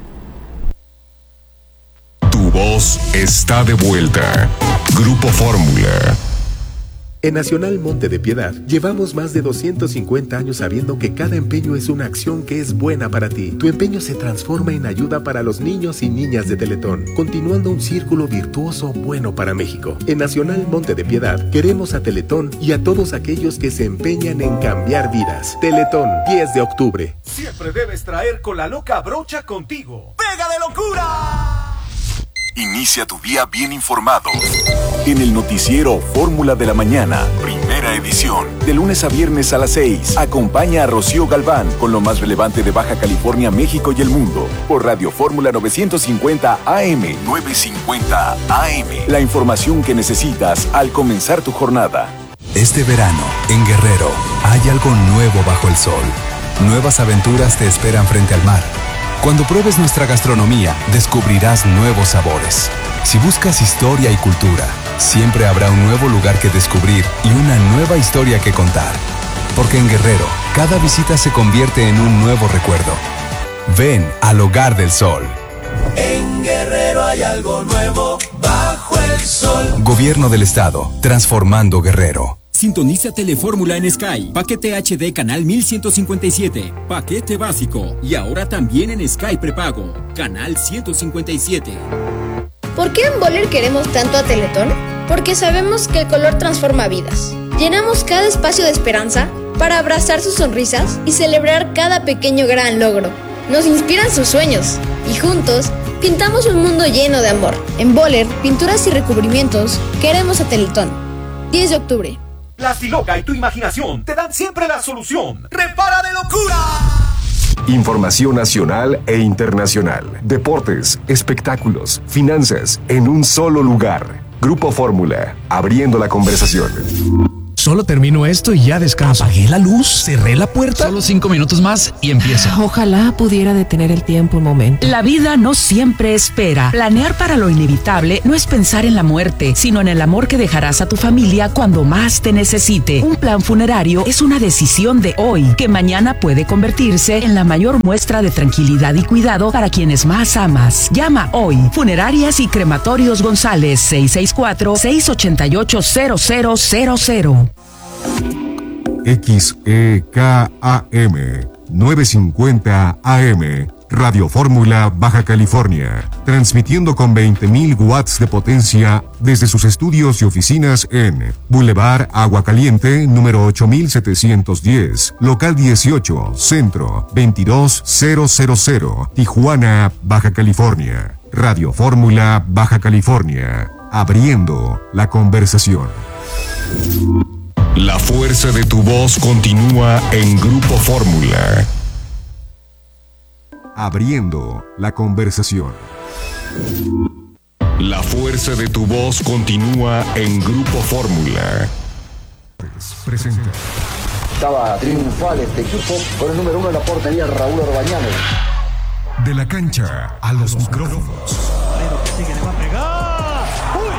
Tu voz está de vuelta. Grupo Fórmula. En Nacional Monte de Piedad llevamos más de doscientos cincuenta años sabiendo que cada empeño es una acción que es buena para ti. Tu empeño se transforma en ayuda para los niños y niñas de Teletón, continuando un círculo virtuoso bueno para México. En Nacional Monte de Piedad queremos a Teletón y a todos aquellos que se empeñan en cambiar vidas. Teletón, diez de octubre. Siempre debes traer con la loca brocha contigo. ¡Pega de locura! Inicia tu día bien informado. En el noticiero Fórmula de la Mañana, primera edición. De lunes a viernes a las seis. Acompaña a Rocío Galván con lo más relevante de Baja California, México y el mundo. Por Radio Fórmula novecientos cincuenta A M. novecientos cincuenta A M. La información que necesitas al comenzar tu jornada. Este verano, en Guerrero, hay algo nuevo bajo el sol. Nuevas aventuras te esperan frente al mar. Cuando pruebes nuestra gastronomía, descubrirás nuevos sabores. Si buscas historia y cultura, siempre habrá un nuevo lugar que descubrir y una nueva historia que contar. Porque en Guerrero, cada visita se convierte en un nuevo recuerdo. Ven al Hogar del Sol. En Guerrero hay algo nuevo bajo el sol. Gobierno del Estado, transformando Guerrero. Sintoniza Telefórmula en Sky, paquete H D canal mil ciento cincuenta y siete, paquete básico y ahora también en Sky prepago, canal ciento cincuenta y siete. ¿Por qué en Boller queremos tanto a Teletón? Porque sabemos que el color transforma vidas. Llenamos cada espacio de esperanza para abrazar sus sonrisas y celebrar cada pequeño gran logro. Nos inspiran sus sueños y juntos pintamos un mundo lleno de amor. En Boller, pinturas y recubrimientos, queremos a Teletón. diez de octubre. Plastiloca y tu imaginación te dan siempre la solución. ¡Repara de locura! Información nacional e internacional. Deportes, espectáculos, finanzas, en un solo lugar. Grupo Fórmula, abriendo la conversación. Solo termino esto y ya descanso. Apagué la luz, cerré la puerta. Solo cinco minutos más y empieza. Ojalá pudiera detener el tiempo un momento. La vida no siempre espera. Planear para lo inevitable no es pensar en la muerte, sino en el amor que dejarás a tu familia cuando más te necesite. Un plan funerario es una decisión de hoy, que mañana puede convertirse en la mayor muestra de tranquilidad y cuidado para quienes más amas. Llama hoy. Funerarias y Crematorios González, seis seis cuatro, seis ocho ocho, cero cero cero cero. X E K A M novecientos cincuenta A M, Radio Fórmula, Baja California, transmitiendo con veinte mil watts de potencia desde sus estudios y oficinas en Boulevard Agua Caliente, número ocho mil setecientos diez, local dieciocho, Centro, veintidós mil, Tijuana, Baja California. Radio Fórmula, Baja California, abriendo la conversación. La fuerza de tu voz continúa en Grupo Fórmula. Abriendo la conversación. La fuerza de tu voz continúa en Grupo Fórmula. Presenta. Estaba triunfal este equipo con el número uno de la portería, Raúl Orbañanos. De la cancha a los micrófonos. Pero que sigue, le va a pegar. ¡Uy!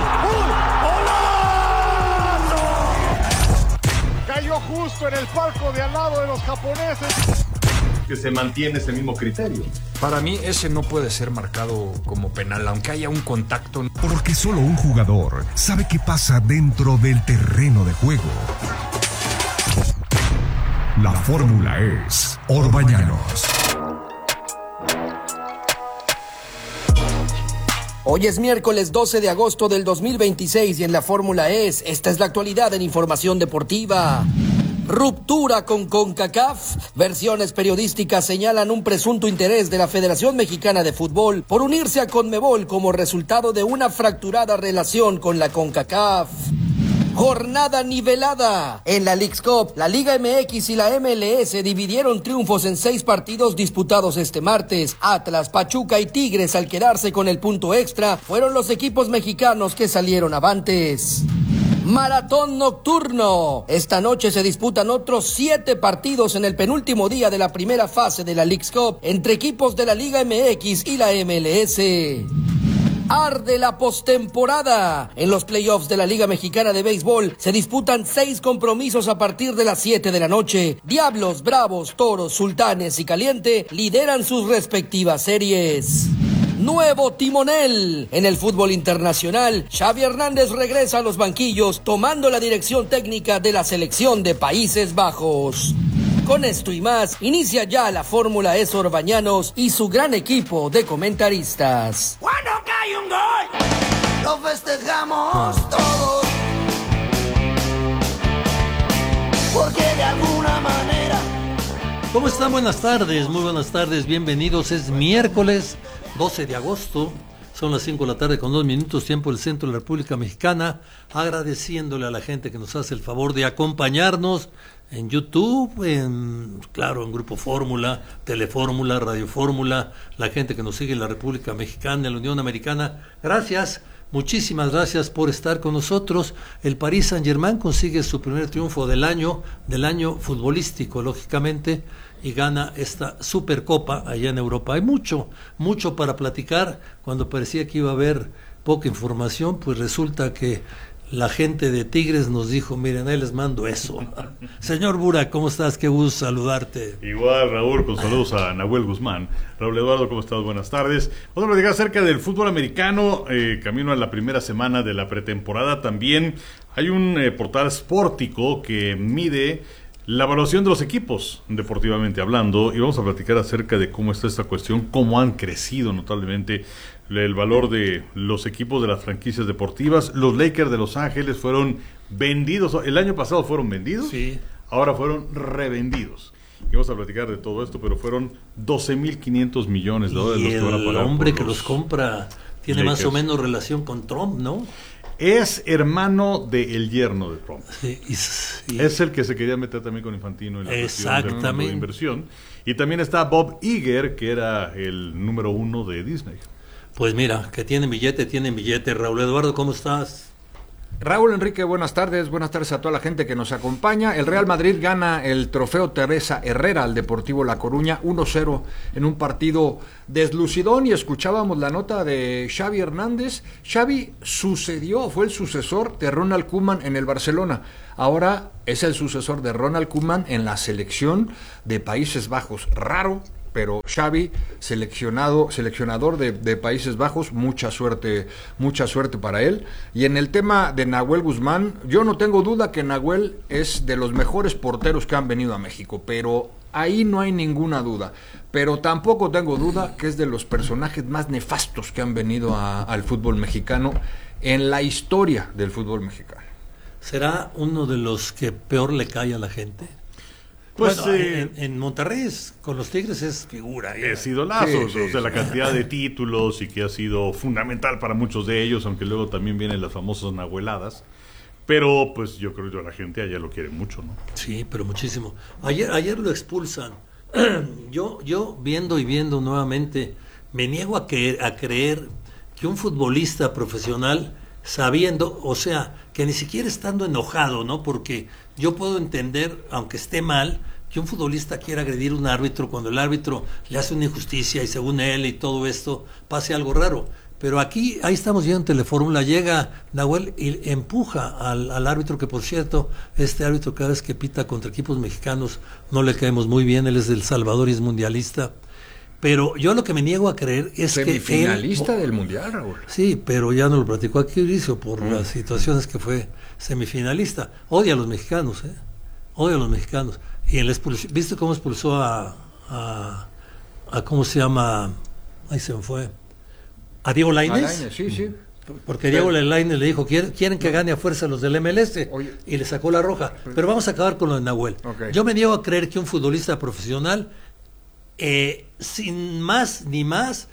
¡Uy! ¡Golazo! Cayó justo en el palco de al lado de los japoneses. Que se mantiene ese mismo criterio. Para mí ese no puede ser marcado como penal, aunque haya un contacto. Porque solo un jugador sabe qué pasa dentro del terreno de juego. La fórmula es Orbañanos. Hoy es miércoles doce de agosto del dos mil veintiséis y en la Fórmula es, esta es la actualidad en información deportiva. Ruptura con CONCACAF. Versiones periodísticas señalan un presunto interés de la Federación Mexicana de Fútbol por unirse a CONMEBOL como resultado de una fracturada relación con la CONCACAF. Jornada nivelada. En la Leagues Cup, la Liga M X y la M L S dividieron triunfos en seis partidos disputados este martes. Atlas, Pachuca y Tigres, al quedarse con el punto extra, fueron los equipos mexicanos que salieron avantes. Maratón nocturno. Esta noche se disputan otros siete partidos en el penúltimo día de la primera fase de la Leagues Cup entre equipos de la Liga M X y la M L S. Arde la postemporada. En los playoffs de la Liga Mexicana de Béisbol se disputan seis compromisos a partir de las siete de la noche. Diablos, Bravos, Toros, Sultanes y Caliente lideran sus respectivas series. Nuevo timonel. En el fútbol internacional, Xavi Hernández regresa a los banquillos tomando la dirección técnica de la selección de Países Bajos. Con esto y más, inicia ya la Fórmula E Orbañanos y su gran equipo de comentaristas. Cuando cae un gol, lo festejamos todos, porque de alguna manera... ¿Cómo están? Buenas tardes, muy buenas tardes, bienvenidos. Es miércoles doce de agosto, son las cinco de la tarde con dos minutos, tiempo del centro de la República Mexicana, agradeciéndole a la gente que nos hace el favor de acompañarnos en YouTube, en claro, en Grupo Fórmula, Telefórmula, Radio Fórmula, la gente que nos sigue en la República Mexicana, en la Unión Americana. Gracias, muchísimas gracias por estar con nosotros. El Paris Saint-Germain consigue su primer triunfo del año, del año futbolístico, lógicamente, y gana esta Supercopa allá en Europa. Hay mucho, mucho para platicar. Cuando parecía que iba a haber poca información, pues resulta que la gente de Tigres nos dijo, miren, ahí les mando eso. Señor Bura, ¿cómo estás? Qué gusto saludarte. Igual, Raúl, con saludos a Nahuel Guzmán. Raúl Eduardo, ¿cómo estás? Buenas tardes. Vamos a platicar acerca del fútbol americano, eh, camino a la primera semana de la pretemporada. También hay un eh, portal Sportico que mide la evaluación de los equipos, deportivamente hablando, y vamos a platicar acerca de cómo está esta cuestión, cómo han crecido notablemente el valor de los equipos de las franquicias deportivas. Los Lakers de Los Ángeles fueron vendidos, el año pasado fueron vendidos, sí. Ahora fueron revendidos. Y vamos a platicar de todo esto, pero fueron doce mil quinientos millones de dólares y los que van a pagar. El hombre que los los compra tiene Lakers. Más o menos relación con Trump, ¿no? Es hermano del yerno de Trump. Sí, y, y, es el que se quería meter también con Infantino en la cuestión del fondo de inversión. Y también está Bob Iger, que era el número uno de Disney. Pues mira, que tienen billete, tienen billete. Raúl Eduardo, ¿cómo estás? Raúl Enrique, buenas tardes, buenas tardes a toda la gente que nos acompaña. El Real Madrid gana el trofeo Teresa Herrera al Deportivo La Coruña uno cero en un partido deslucidón, y escuchábamos la nota de Xavi Hernández. Xavi sucedió, fue el sucesor de Ronald Koeman en el Barcelona. Ahora es el sucesor de Ronald Koeman en la selección de Países Bajos. Raro, pero Xavi, seleccionado, seleccionador de, de Países Bajos, mucha suerte, mucha suerte para él. Y en el tema de Nahuel Guzmán, yo no tengo duda que Nahuel es de los mejores porteros que han venido a México, pero ahí no hay ninguna duda. Pero tampoco tengo duda que es de los personajes más nefastos que han venido a, al fútbol mexicano en la historia del fútbol mexicano. ¿Será uno de los que peor le cae a la gente? Pues bueno, eh, en, en Monterrey es, con los Tigres es figura. Ya. Es idolazo, sí, sí, o sea, sí. La cantidad de títulos y que ha sido fundamental para muchos de ellos, aunque luego también vienen las famosas nahueladas. Pero pues yo creo que la gente allá lo quiere mucho, ¿no? Sí, pero muchísimo. Ayer, ayer lo expulsan. yo, yo viendo y viendo nuevamente, me niego a, que, a creer que un futbolista profesional, sabiendo, o sea, que ni siquiera estando enojado, ¿no? Porque yo puedo entender, aunque esté mal, que un futbolista quiera agredir a un árbitro cuando el árbitro le hace una injusticia y según él y todo esto pase algo raro. Pero aquí, ahí estamos viendo en Telefórmula, llega Nahuel y empuja al, al árbitro, que por cierto, este árbitro cada vez que pita contra equipos mexicanos no le caemos muy bien, él es del Salvador y es mundialista. Pero yo lo que me niego a creer es que semifinalista él, del Mundial, Raúl. Sí, pero ya no lo platicó aquí Mauricio por mm. las situaciones que fue semifinalista. Odia a los mexicanos, ¿eh? Odia a los mexicanos. Y en la expulsión, ¿viste cómo expulsó a, a, a cómo se llama? Ahí se me fue. ¿A Diego Lainez? Sí, sí. Porque Diego Lainez le dijo, ¿quieren, quieren que gane a fuerza los del M L S? Oye. Y le sacó la roja. Pero vamos a acabar con lo de Nahuel. Okay. Yo me niego a creer que un futbolista profesional, Eh, sin más ni más,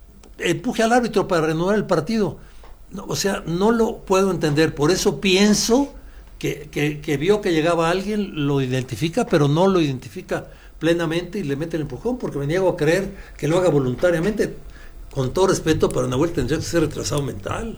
empuje al árbitro para renovar el partido. No, o sea, no lo puedo entender. Por eso pienso que, que, que vio que llegaba alguien, lo identifica, pero no lo identifica plenamente y le mete el empujón, porque me niego a creer que lo haga voluntariamente. Con todo respeto, para Nahuel tendría que ser retrasado mental.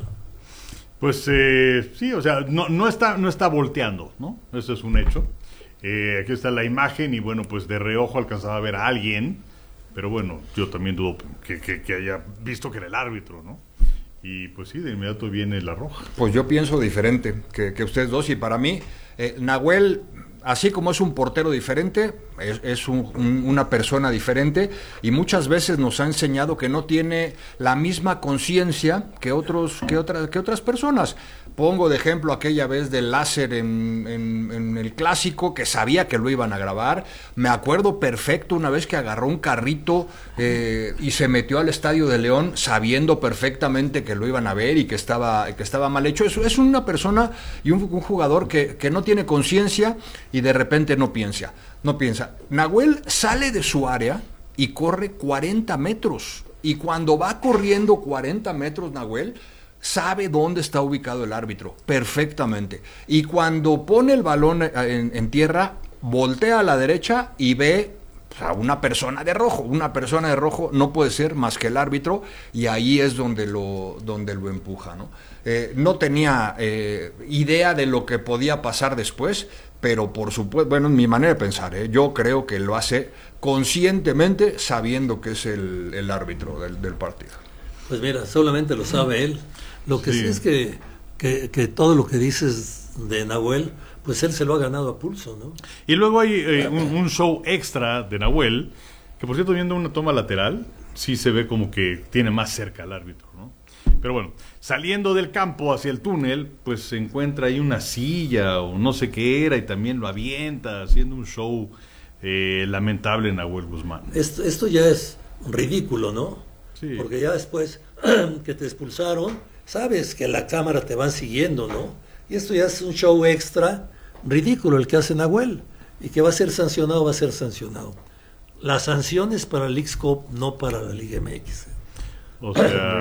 Pues eh, sí, o sea, no, no está, no está volteando, ¿no? Eso es un hecho. Eh, aquí está la imagen y bueno, pues de reojo alcanzaba a ver a alguien, pero bueno, yo también dudo que, que, que haya visto que era el árbitro, ¿no? Y pues sí, de inmediato viene la roja. Pues yo pienso diferente que, que ustedes dos, y para mí, eh, Nahuel, así como es un portero diferente, es, es un, un, una persona diferente, y muchas veces nos ha enseñado que no tiene la misma conciencia que otros que otras que otras personas. Pongo de ejemplo aquella vez del láser en, en, en el Clásico, que sabía que lo iban a grabar. Me acuerdo perfecto una vez que agarró un carrito eh, y se metió al Estadio de León sabiendo perfectamente que lo iban a ver y que estaba, que estaba mal hecho. Es, es una persona y un, un jugador que, que no tiene conciencia y de repente no piensa. No piensa. Nahuel sale de su área y corre cuarenta metros. Y cuando va corriendo cuarenta metros, Nahuel sabe dónde está ubicado el árbitro, perfectamente. Y cuando pone el balón en, en tierra, voltea a la derecha y ve a una persona de rojo. Una persona de rojo no puede ser más que el árbitro, y ahí es donde lo, donde lo empuja, ¿no? Eh, no tenía eh, idea de lo que podía pasar después, pero por supuesto, bueno, en mi manera de pensar, ¿eh? yo creo que lo hace conscientemente, sabiendo que es el, el árbitro del, del partido. Pues mira, solamente lo sabe él. Lo que sí, sí es que, que, que todo lo que dices de Nahuel, pues él se lo ha ganado a pulso, ¿no? Y luego hay eh, un, un show extra de Nahuel, que por cierto, viendo una toma lateral, sí se ve como que tiene más cerca al árbitro, ¿no? Pero bueno, saliendo del campo hacia el túnel, pues se encuentra ahí una silla o no sé qué era, y también lo avienta, haciendo un show eh, lamentable Nahuel Guzmán. Esto, esto ya es ridículo, ¿no? Sí. Porque ya después que te expulsaron, sabes que la cámara te van siguiendo, ¿no? Y esto ya es un show extra ridículo el que hace Nahuel, y que va a ser sancionado, va a ser sancionado. La sanción es para el Leagues Cup, no para la Liga M X. O sea,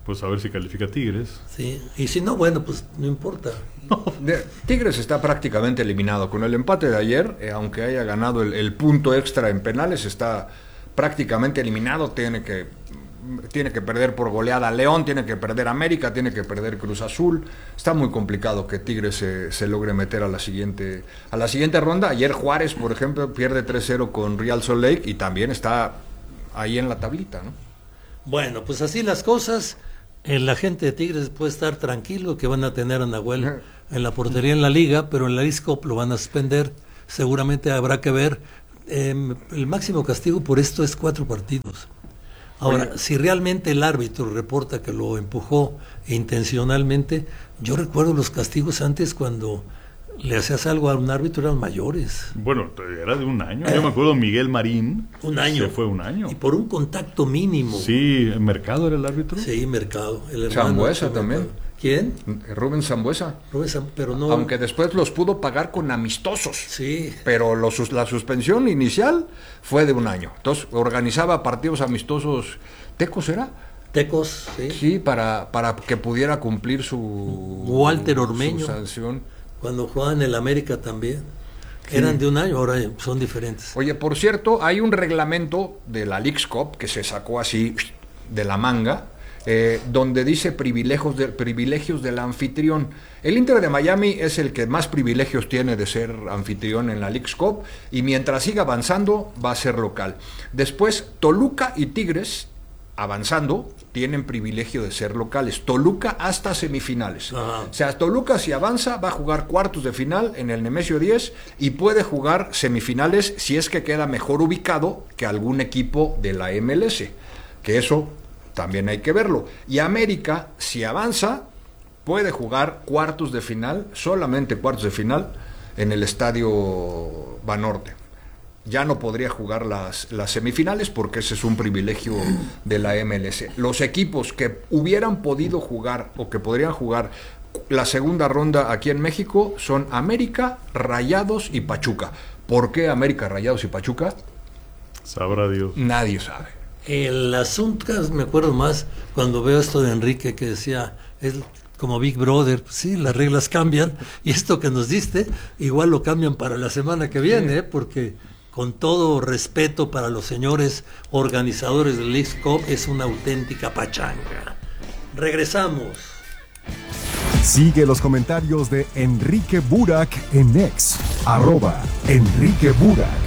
Pues a ver si califica Tigres. Sí, y si no, bueno, pues no importa. No. Tigres está prácticamente eliminado. Con el empate de ayer, eh, aunque haya ganado el, el punto extra en penales, está prácticamente eliminado. Tiene que, tiene que perder por goleada a León, tiene que perder América, tiene que perder Cruz Azul. Está muy complicado que Tigres se, se logre meter a la siguiente a la siguiente ronda. Ayer Juárez, por ejemplo, pierde tres cero con Real Salt Lake y también está ahí en la tablita, ¿no? Bueno, pues así las cosas. La gente de Tigres puede estar tranquilo que van a tener a Nahuel en la portería en la liga, pero en la Leagues Cup lo van a suspender. Seguramente habrá que ver. Eh, el máximo castigo por esto es cuatro partidos. Ahora, Oye. si realmente el árbitro reporta que lo empujó intencionalmente, yo recuerdo los castigos antes cuando le hacías algo a un árbitro, eran mayores. Bueno, era de un año. Yo me acuerdo Miguel Marín. Un año. Se fue un año. Y por un contacto mínimo. Sí, ¿Mercado era el árbitro? Sí, Mercado. El Sambuesa también. ¿Quién? Rubén Sambuesa. Rubén Sam, pero no. Aunque después los pudo pagar con amistosos. Sí. Pero los, la suspensión inicial fue de un año. Entonces organizaba partidos amistosos. ¿Tecos era? Tecos, sí. Sí, para, para que pudiera cumplir su, Walter Ormeño, su sanción. Cuando jugaban en el América también. Sí. Eran de un año, ahora son diferentes. Oye, por cierto, hay un reglamento de la Leagues Cup que se sacó así de la manga, eh, donde dice privilegios, de, privilegios del anfitrión. El Inter de Miami es el que más privilegios tiene de ser anfitrión en la Leagues Cup, y mientras siga avanzando va a ser local. Después, Toluca y Tigres, avanzando, tienen privilegio de ser locales. Toluca hasta semifinales. Ajá. O sea, Toluca si avanza va a jugar cuartos de final en el Nemesio diez y puede jugar semifinales si es que queda mejor ubicado que algún equipo de la M L S, que eso también hay que verlo. Y América, si avanza, puede jugar cuartos de final, solamente cuartos de final, en el Estadio Banorte. Ya no podría jugar las, las semifinales porque ese es un privilegio de la M L S. Los equipos que hubieran podido jugar o que podrían jugar la segunda ronda aquí en México son América, Rayados y Pachuca. ¿Por qué América, Rayados y Pachuca? Sabrá Dios. Nadie sabe. El asunto, me acuerdo más cuando veo esto de Enrique que decía, es como Big Brother, sí, las reglas cambian y esto que nos diste igual lo cambian para la semana que viene, ¿eh? Porque con todo respeto para los señores organizadores del Leagues Cup, es una auténtica pachanga. Regresamos. Sigue los comentarios de Enrique Burak en X, arroba Enrique Burak.